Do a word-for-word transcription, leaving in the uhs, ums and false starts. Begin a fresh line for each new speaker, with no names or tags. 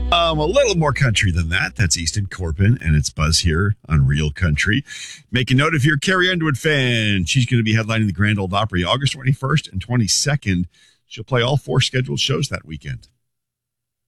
Um, a little more country than that. That's Easton Corbin, and it's Buzz here on Real Country. Make a note if you're a Carrie Underwood fan. She's going to be headlining the Grand Ole Opry August twenty-first and twenty-second. She'll play all four scheduled shows that weekend.